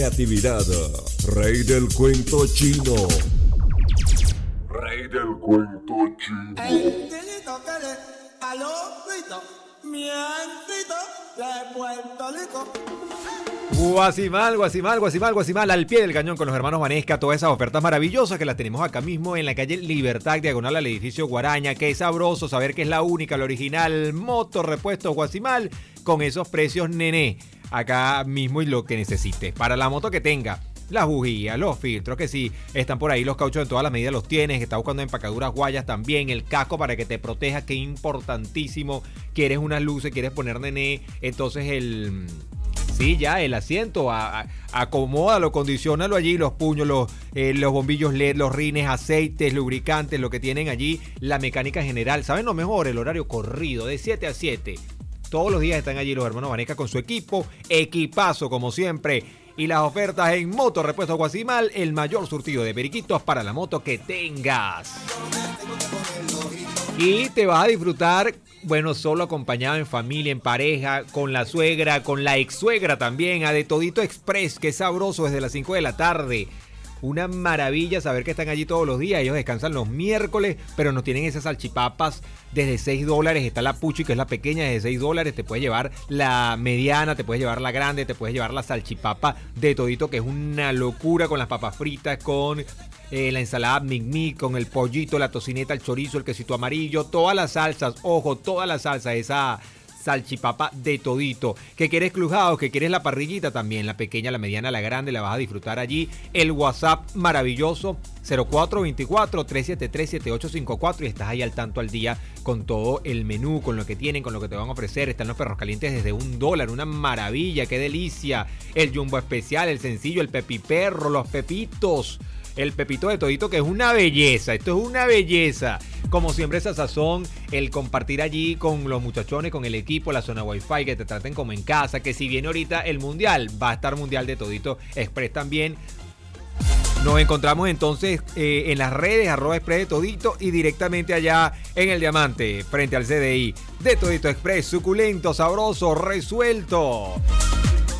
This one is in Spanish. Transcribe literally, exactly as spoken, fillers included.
Creatividad, rey del cuento chino. Rey del cuento chino. El tirito que le a los fritos, mientito de Puerto Rico. Guasimal, Guasimal, Guasimal, Guasimal, al pie del cañón con los hermanos Vanesca. Todas esas ofertas maravillosas que las tenemos acá mismo en la calle Libertad, diagonal al edificio Guaraña. Qué sabroso saber que es la única, la original moto repuesto Guasimal con esos precios nené. Acá mismo y lo que necesite. Para la moto que tenga, las bujías, los filtros, que sí, están por ahí, los cauchos en todas las medidas los tienes. Está buscando empacaduras guayas también, el casco para que te proteja, que es importantísimo. Quieres unas luces, quieres poner nené, entonces el... Sí, ya, el asiento, a, a, acomódalo, condiciónalo allí, los puños, los, eh, los bombillos L E D, los rines, aceites, lubricantes, lo que tienen allí, la mecánica general. ¿Saben lo mejor? El horario corrido, de siete a siete. Todos los días están allí los hermanos Vanesca con su equipo, equipazo como siempre. Y las ofertas en Moto Repuesto Guasimal, el mayor surtido de periquitos para la moto que tengas. Y te vas a disfrutar, bueno, solo acompañado en familia, en pareja, con la suegra, con la ex suegra también, a De Todito Express, que es sabroso desde las cinco de la tarde. Una maravilla saber que están allí todos los días. Ellos descansan los miércoles, pero nos tienen esas salchipapas desde seis dólares. Está la Puchi, que es la pequeña, desde seis dólares. Te puedes llevar la mediana, te puedes llevar la grande, te puedes llevar la salchipapa de Todito, que es una locura, con las papas fritas, con eh, la ensalada Mic Mic, con el pollito, la tocineta, el chorizo, el quesito amarillo, todas las salsas. Ojo, todas las salsas, esa salchipapa de Todito. Que quieres clujados, que quieres la parrillita también, la pequeña, la mediana, la grande, la vas a disfrutar allí. El WhatsApp maravilloso cero cuatro dos cuatro, tres siete tres, siete ocho cinco cuatro y estás ahí al tanto al día con todo el menú, con lo que tienen, con lo que te van a ofrecer. Están los perros calientes desde un dólar, una maravilla, qué delicia. El jumbo especial, el sencillo, el pepiperro, los pepitos. El pepito de Todito, que es una belleza, esto es una belleza. Como siempre, esa sazón, el compartir allí con los muchachones, con el equipo, la zona wifi, que te traten como en casa, que si viene ahorita el mundial, va a estar mundial de Todito Express también. Nos encontramos entonces eh, en las redes, arroba Express de Todito, y directamente allá en el Diamante, frente al C D I de Todito Express, suculento, sabroso, resuelto.